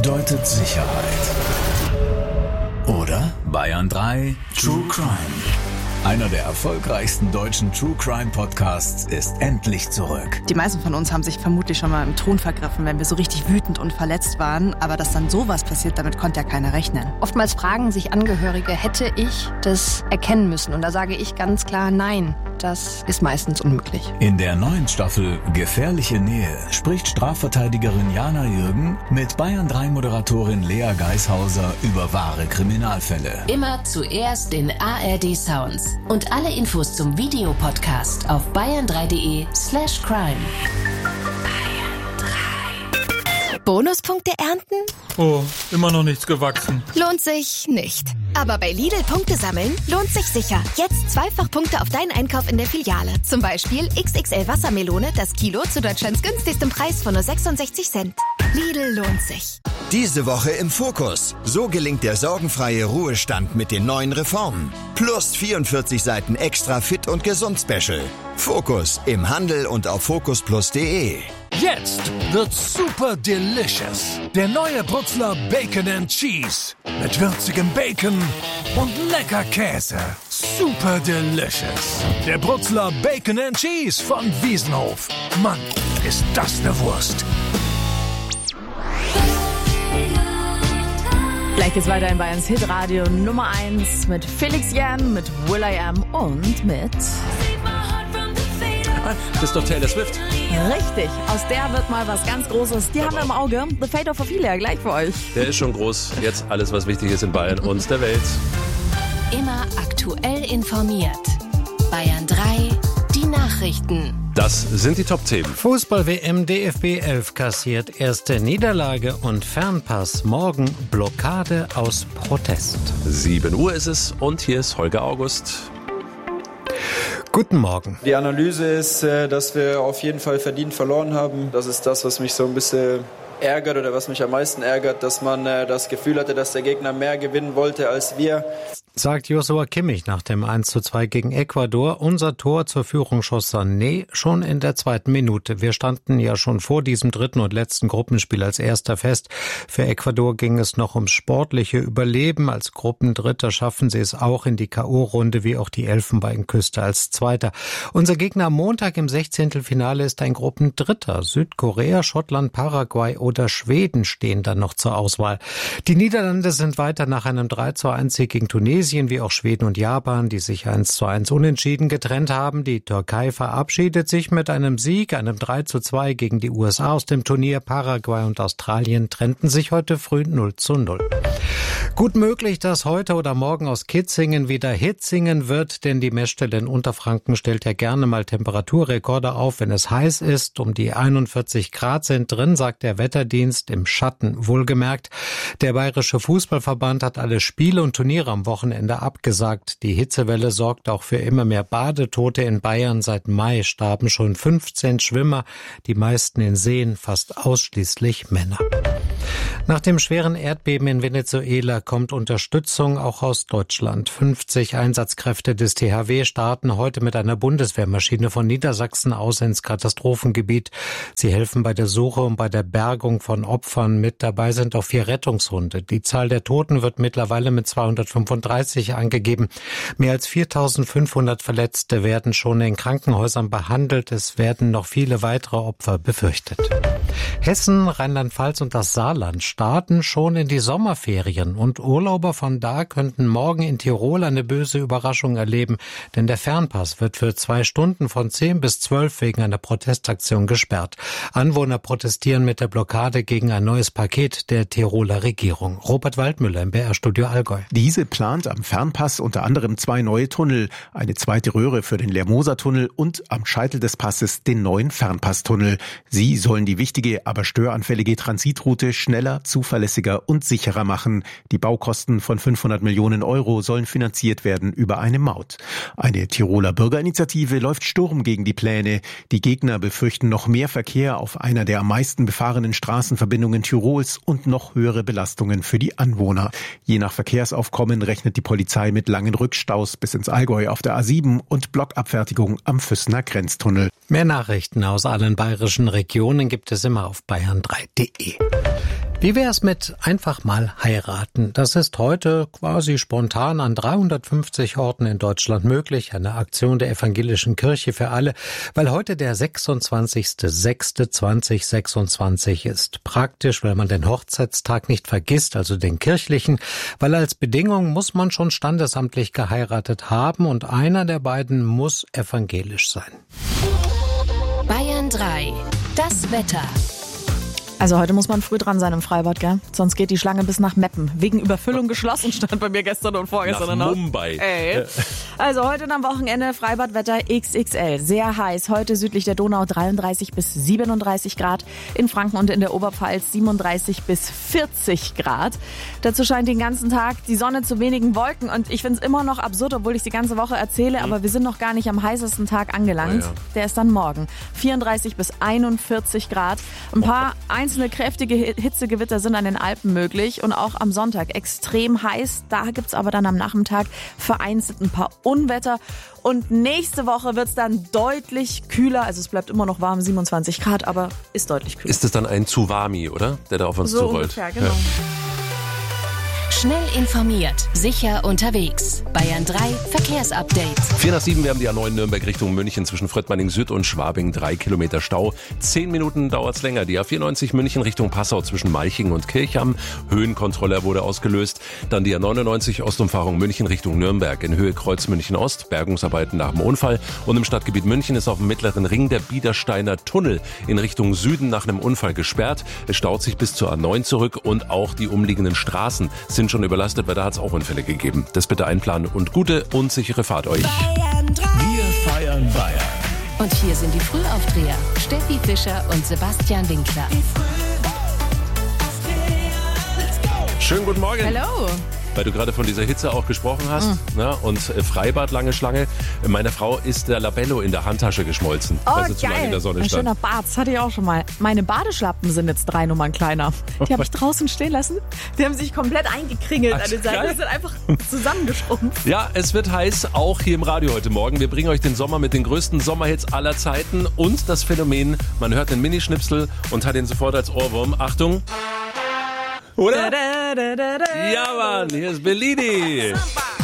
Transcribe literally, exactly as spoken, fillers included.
bedeutet Sicherheit. Oder? Bayern drei True Crime. Einer der erfolgreichsten deutschen True Crime Podcasts ist endlich zurück. Die meisten von uns haben sich vermutlich schon mal im Ton vergriffen, wenn wir so richtig wütend und verletzt waren. Aber dass dann sowas passiert, damit konnte ja keiner rechnen. Oftmals fragen sich Angehörige, hätte ich das erkennen müssen? Und da sage ich ganz klar, nein. Das ist meistens unmöglich. In der neuen Staffel Gefährliche Nähe spricht Strafverteidigerin Jana Jürgen mit Bayern drei Moderatorin Lea Geishauser über wahre Kriminalfälle. Immer zuerst in A R D Sounds. Und alle Infos zum Videopodcast auf bayern drei punkt de slash crime. Bayern drei. Bonuspunkte ernten? Oh, immer noch nichts gewachsen. Lohnt sich nicht. Aber bei Lidl Punkte sammeln lohnt sich sicher. Jetzt zweifach Punkte auf deinen Einkauf in der Filiale. Zum Beispiel X X L Wassermelone, das Kilo zu Deutschlands günstigstem Preis von nur sechsundsechzig Cent. Lidl lohnt sich. Diese Woche im Fokus. So gelingt der sorgenfreie Ruhestand mit den neuen Reformen. Plus vierundvierzig Seiten extra Fit und Gesund Special. Fokus im Handel und auf focus plus punkt de. Jetzt wird's super delicious. Der neue Brutzler Bacon and Cheese. Mit würzigem Bacon und lecker Käse. Super delicious. Der Brutzler Bacon and Cheese von Wiesenhof. Mann, ist das eine Wurst. Gleich geht's weiter in Bayerns Hitradio Nummer eins mit Felix Jan, mit will.i.am und mit... Das ist doch Taylor Swift. Richtig, aus der wird mal was ganz Großes. Die haben wir im Auge. The Fate of Ophelia, gleich für euch. Der ist schon groß. Jetzt alles, was wichtig ist in Bayern und der Welt. Immer aktuell informiert. Bayern drei, die Nachrichten. Das sind die Top-Themen. Fußball-W M D F B elf kassiert erste Niederlage und Fernpass. Morgen Blockade aus Protest. sieben Uhr ist es und hier ist Holger August. Guten Morgen. Die Analyse ist, dass wir auf jeden Fall verdient verloren haben. Das ist das, was mich so ein bisschen ärgert oder was mich am meisten ärgert, dass man das Gefühl hatte, dass der Gegner mehr gewinnen wollte als wir. Sagt Joshua Kimmich nach dem eins zu zwei gegen Ecuador. Unser Tor zur Führung schoss Sané schon in der zweiten Minute. Wir standen ja schon vor diesem dritten und letzten Gruppenspiel als Erster fest. Für Ecuador ging es noch ums sportliche Überleben. Als Gruppendritter schaffen sie es auch in die K O-Runde, wie auch die Elfenbeinküste als Zweiter. Unser Gegner am Montag im Sechzehntelfinale ist ein Gruppendritter. Südkorea, Schottland, Paraguay oder Schweden stehen dann noch zur Auswahl. Die Niederlande sind weiter nach einem drei zu eins Sieg gegen Tunesien, wie auch Schweden und Japan, die sich eins zu eins unentschieden getrennt haben. Die Türkei verabschiedet sich mit einem Sieg, einem drei zu zwei gegen die U S A aus dem Turnier. Paraguay und Australien trennten sich heute früh null zu null. Gut möglich, dass heute oder morgen aus Kitzingen wieder Hitzingen wird, denn die Messstelle in Unterfranken stellt ja gerne mal Temperaturrekorde auf, wenn es heiß ist. Um die einundvierzig Grad sind drin, sagt der Wetterdienst, im Schatten wohlgemerkt. Der Bayerische Fußballverband hat alle Spiele und Turniere am Wochenende abgesagt. Die Hitzewelle sorgt auch für immer mehr Badetote in Bayern. Seit Mai starben schon fünfzehn Schwimmer, die meisten in Seen, fast ausschließlich Männer. Nach dem schweren Erdbeben in Venezuela kommt Unterstützung auch aus Deutschland. fünfzig Einsatzkräfte des T H W starten heute mit einer Bundeswehrmaschine von Niedersachsen aus ins Katastrophengebiet. Sie helfen bei der Suche und bei der Bergung von Opfern. Mit dabei sind auch vier Rettungshunde. Die Zahl der Toten wird mittlerweile mit zweihundertfünfunddreißig angegeben. Mehr als viertausendfünfhundert Verletzte werden schon in Krankenhäusern behandelt. Es werden noch viele weitere Opfer befürchtet. Hessen, Rheinland-Pfalz und das Saarland starten schon in die Sommerferien und Urlauber von da könnten morgen in Tirol eine böse Überraschung erleben, denn der Fernpass wird für zwei Stunden von zehn bis zwölf wegen einer Protestaktion gesperrt. Anwohner protestieren mit der Blockade gegen ein neues Paket der Tiroler Regierung. Robert Waldmüller im B R-Studio Allgäu. Diese plant am Fernpass unter anderem zwei neue Tunnel, eine zweite Röhre für den Lermoser-Tunnel und am Scheitel des Passes den neuen Fernpasstunnel. Sie sollen die wichtige, aber störanfällige Transitroute schneller, zuverlässiger und sicherer machen. Die Baukosten von fünfhundert Millionen Euro sollen finanziert werden über eine Maut. Eine Tiroler Bürgerinitiative läuft Sturm gegen die Pläne. Die Gegner befürchten noch mehr Verkehr auf einer der am meisten befahrenen Straßenverbindungen Tirols und noch höhere Belastungen für die Anwohner. Je nach Verkehrsaufkommen rechnet die Polizei mit langen Rückstaus bis ins Allgäu auf der A sieben und Blockabfertigung am Füssener Grenztunnel. Mehr Nachrichten aus allen bayerischen Regionen gibt es immer auf bayern drei punkt de. Wie wäre es mit einfach mal heiraten? Das ist heute quasi spontan an dreihundertfünfzig Orten in Deutschland möglich. Eine Aktion der Evangelischen Kirche für alle, weil heute der sechsundzwanzigster sechster zweitausendsechsundzwanzig ist. Praktisch, weil man den Hochzeitstag nicht vergisst, also den kirchlichen, weil als Bedingung muss man schon standesamtlich geheiratet haben und einer der beiden muss evangelisch sein. Bayern drei. Das Wetter. Also heute muss man früh dran sein im Freibad, gell? Sonst geht die Schlange bis nach Meppen. Wegen Überfüllung geschlossen, stand bei mir gestern und vorgestern nach noch. Mumbai. Ey. Also heute und am Wochenende Freibadwetter X X L. Sehr heiß. Heute südlich der Donau dreiunddreißig bis siebenunddreißig Grad. In Franken und in der Oberpfalz siebenunddreißig bis vierzig Grad. Dazu scheint den ganzen Tag die Sonne zu wenigen Wolken. Und ich finde es immer noch absurd, obwohl ich die ganze Woche erzähle, mhm. aber wir sind noch gar nicht am heißesten Tag angelangt. Oh ja. Der ist dann morgen. vierunddreißig bis einundvierzig Grad. Ein paar oh. einzelne kräftige Hitzegewitter sind an den Alpen möglich und auch am Sonntag extrem heiß. Da gibt's aber dann am Nachmittag vereinzelt ein paar Unwetter. Und nächste Woche wird's dann deutlich kühler. Also es bleibt immer noch warm, siebenundzwanzig Grad, aber ist deutlich kühler. Ist es dann ein Tsunami, oder? Der da auf uns so zurollt. Ungefähr, genau. Ja. Schnell informiert, sicher unterwegs. Bayern drei Verkehrsupdate. vier nach sieben, wir haben die A neun Nürnberg Richtung München zwischen Fröttmanning Süd und Schwabing. Drei Kilometer Stau. Zehn Minuten dauert's länger. Die A vierundneunzig München Richtung Passau zwischen Malching und Kirchham. Höhenkontrolle wurde ausgelöst. Dann die A neunundneunzig Ostumfahrung München Richtung Nürnberg. In Höhe Kreuz München Ost. Bergungsarbeiten nach dem Unfall. Und im Stadtgebiet München ist auf dem mittleren Ring der Biedersteiner Tunnel in Richtung Süden nach einem Unfall gesperrt. Es staut sich bis zur A neun zurück und auch die umliegenden Straßen sind schon überlastet, weil da hat es auch Unfälle gegeben. Das bitte einplanen und gute und sichere Fahrt euch. Wir feiern Bayern. Und hier sind die Frühaufdreher. Steffi Fischer und Sebastian Winkler. Schönen guten Morgen. Hallo. Weil du gerade von dieser Hitze auch gesprochen hast, mm. na, und Freibad, lange Schlange. Meine Frau ist der Labello in der Handtasche geschmolzen, oh, weil sie zu lange in der Sonne Ein stand. Schöner Bart, das hatte ich auch schon mal. Meine Badeschlappen sind jetzt drei Nummern kleiner. Die habe ich draußen stehen lassen. Die haben sich komplett eingekringelt Ach, an den Seiten. Die sind einfach zusammengeschrumpft. Ja, es wird heiß, auch hier im Radio heute Morgen. Wir bringen euch den Sommer mit den größten Sommerhits aller Zeiten und das Phänomen, man hört den Minischnipsel und hat ihn sofort als Ohrwurm. Achtung! Oder? Da, da, da, da, ja, Mann, hier ist Bellini.